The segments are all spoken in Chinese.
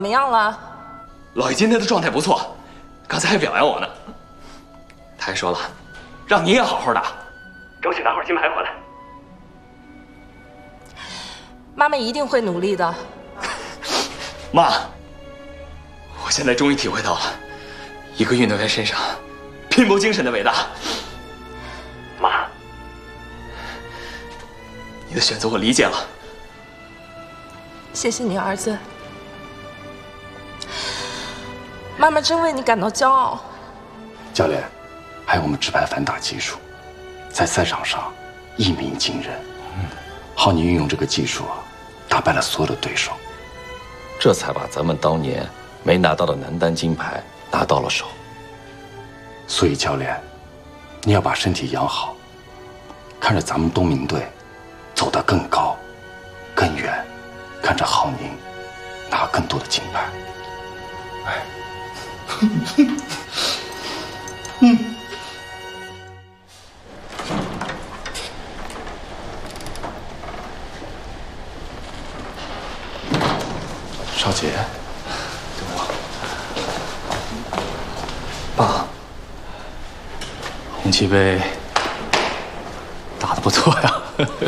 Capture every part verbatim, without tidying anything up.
怎么样了？ 老爷今天的状态不错，刚才还表扬我呢。他还说了，让你也好好打，争取拿块金牌回来。 妈妈一定会努力的。 妈，我现在终于体会到了一个运动员身上拼搏精神的伟大。妈，你的选择我理解了。 谢谢你，儿子。妈妈真为你感到骄傲。 教练，还有我们直拍反打技术，在赛场上一鸣惊人。嗯，浩宁运用这个技术啊，打败了所有的对手， 这才把咱们当年没拿到的男单金牌拿到了手。 所以教练，你要把身体养好，看着咱们东明队走得更高、更远，看着浩宁拿更多的金牌。哎。嗯，少杰，等我。 爸，红旗杯打得不错呀，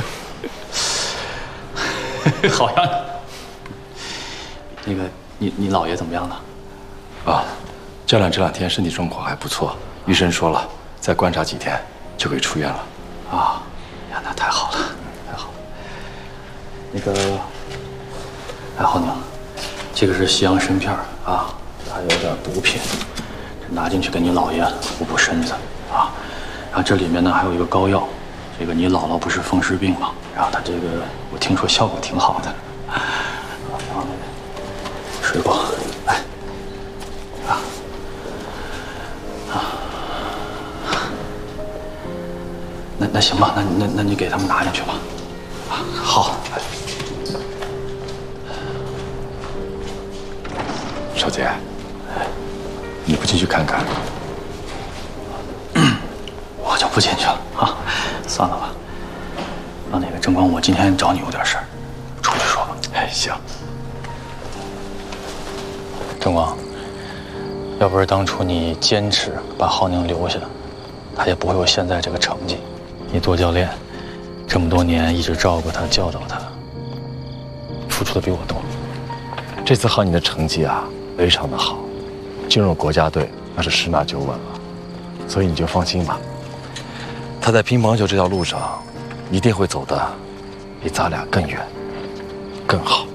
好样的。那个，你你姥爷怎么样了？ 啊。教练这两天身体状况还不错，医生说了，再观察几天就可以出院了。 啊，呀，那太好了，太好了。那个，哎，浩宁，这个是西洋参片啊，还有点补品，这拿进去给你姥爷补补身子啊。然后这里面呢还有一个膏药，这个你姥姥不是风湿病吗？然后它这个我听说效果挺好的。啊，然后那个水果，来，啊。那那行吧，那那那你给他们拿进去吧。啊，好。 少杰，你不进去看看？ 我就不进去了啊，算了吧。啊，那个正光，我今天找你有点事儿，出去说吧。 哎，行。 正光，要不是当初你坚持把浩宁留下，他也不会有现在这个成绩。你做教练这么多年，一直照顾他、教导他，付出的比我多。 这次浩宁的成绩啊，非常的好，进入国家队那是十拿九稳了，所以你就放心吧。他在乒乓球这条路上，一定会走得比咱俩更远、更好。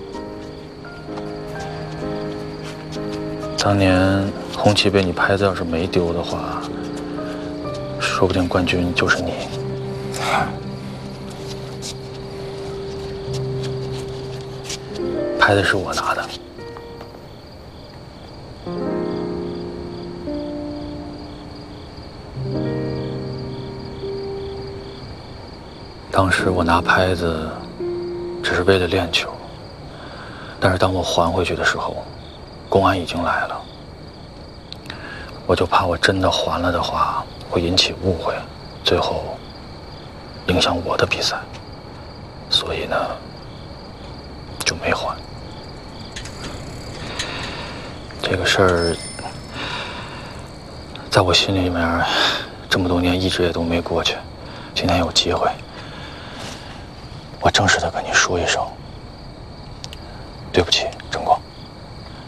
当年红旗杯你拍子要是没丢的话，说不定冠军就是你。拍的是我拿的。当时我拿拍子只是为了练球，但是当我还回去的时候，公安已经来了。我就怕我真的还了的话，会引起误会，最后影响我的比赛，所以呢，就没还。这个事儿，在我心里面，这么多年一直也都没过去。今天有机会，我正式的跟你说一声，对不起。